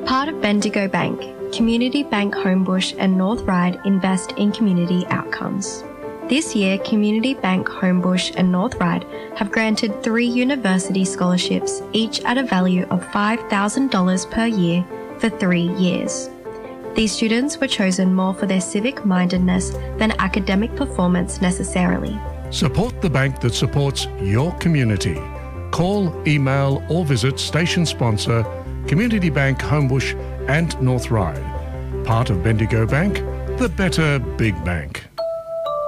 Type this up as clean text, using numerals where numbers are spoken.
Part of Bendigo Bank, Community Bank Homebush and North Ryde invest in community outcomes. This year, Community Bank Homebush and North Ryde have granted 3 university scholarships, each at a value of $5,000 per year for 3 years. These students were chosen more for their civic-mindedness than academic performance necessarily. Support the bank that supports your community. Call, email or visit station sponsor Community Bank Homebush and North Ryde. Part of Bendigo Bank, the better big bank.